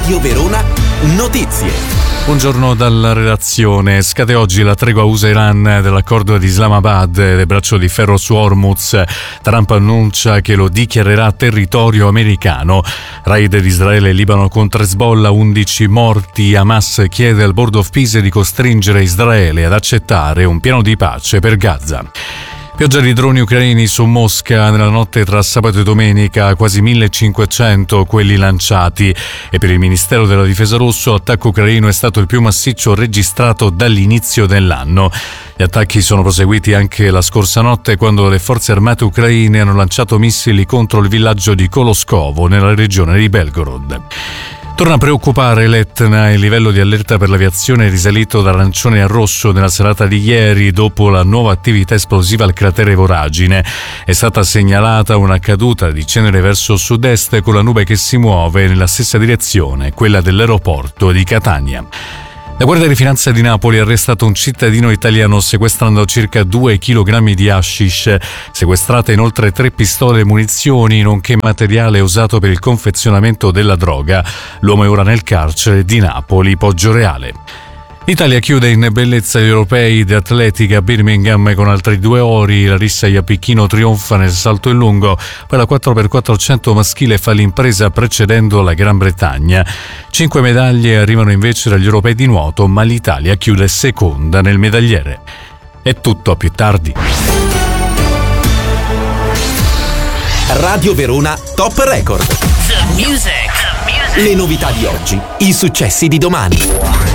Radio Verona Notizie. Buongiorno dalla redazione. Scade oggi la tregua USA-Iran dell'accordo di Islamabad e del braccio di ferro su Hormuz. Trump annuncia che lo dichiarerà territorio americano. Raid di Israele e Libano contro Hezbollah, 11 morti. Hamas chiede al Board of Peace di costringere Israele ad accettare un piano di pace per Gaza. Pioggia di droni ucraini su Mosca nella notte tra sabato e domenica, quasi 1500 quelli lanciati, e per il Ministero della Difesa russo l'attacco ucraino è stato il più massiccio registrato dall'inizio dell'anno. Gli attacchi sono proseguiti anche la scorsa notte, quando le forze armate ucraine hanno lanciato missili contro il villaggio di Koloskovo nella regione di Belgorod. Torna a preoccupare l'Etna. Il livello di allerta per l'aviazione è risalito da arancione a rosso nella serata di ieri dopo la nuova attività esplosiva al cratere Voragine. È stata segnalata una caduta di cenere verso sud-est con la nube che si muove nella stessa direzione, quella dell'aeroporto di Catania. La Guardia di Finanza di Napoli ha arrestato un cittadino italiano sequestrando circa 2 kg di hashish, sequestrate inoltre 3 pistole e munizioni, nonché materiale usato per il confezionamento della droga. L'uomo è ora nel carcere di Napoli Poggioreale. L'Italia chiude in bellezza gli europei di atletica a Birmingham con altri 2 ori. Larissa Iapicchino trionfa nel salto in lungo, poi la 4x400 maschile fa l'impresa precedendo la Gran Bretagna. 5 medaglie arrivano invece dagli europei di nuoto, ma l'Italia chiude seconda nel medagliere. È tutto, a più tardi. Radio Verona Top Record. The music. Le novità di oggi, i successi di domani.